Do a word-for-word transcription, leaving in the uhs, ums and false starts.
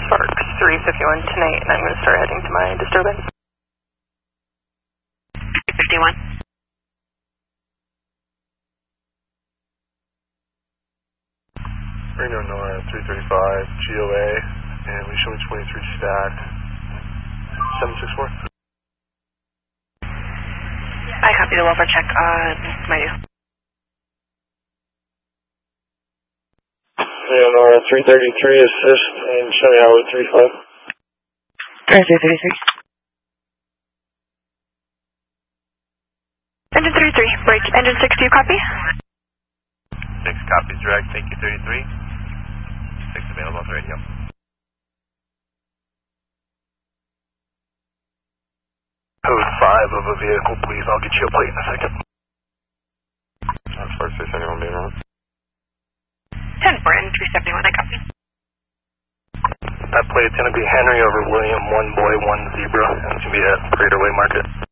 Sparks three fifty-one tonight, and I'm going to start heading to my disturbance. three fifty-one. Reno Nora three thirty-five, G O A, and we show me twenty-three stacked. seven six four. I copy the welfare check on my new. Reno Nora three thirty-three, assist, and show me Howard three five. three thirty-three. Engine thirty-three, break. Engine six, do you copy? six copies direct, thank you thirty-three. six available on the radio. Code five of a vehicle, please. I'll get you a plate in a second. That's first six anyone being on. ten four, N three seventy-one, I copy. That plate's going to be Henry over William, one boy, one zebra, and it's going to be at Craterway Market.